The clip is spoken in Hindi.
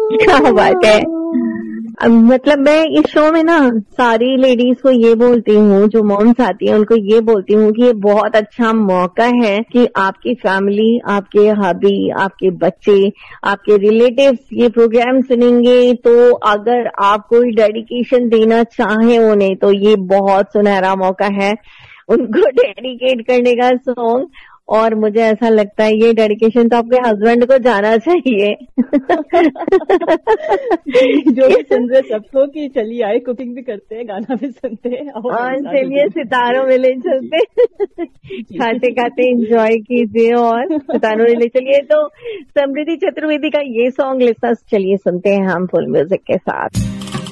क्या बात है। मतलब मैं इस शो में ना सारी लेडीज को ये बोलती हूँ, जो मॉम्स आती हैं उनको ये बोलती हूँ कि ये बहुत अच्छा मौका है कि आपकी फैमिली, आपके हबी, आपके बच्चे, आपके रिलेटिव्स ये प्रोग्राम सुनेंगे, तो अगर आप कोई डेडिकेशन देना चाहें उन्हें तो ये बहुत सुनहरा मौका है उनको डेडिकेट करने का सॉन्ग। और मुझे ऐसा लगता है ये डेडिकेशन तो आपके हस्बैंड को जाना चाहिए। जो भी सुन रहे सबको कि चलिए आए, कुकिंग भी करते हैं, गाना भी सुनते हैं, और चलिए सितारों में ले चलते, खाते खाते एंजॉय कीजिए और सितारों में ले चलिए। तो समृद्धि चतुर्वेदी का ये सॉन्ग लिसनर्स चलिए सुनते हैं हम फुल म्यूजिक के साथ।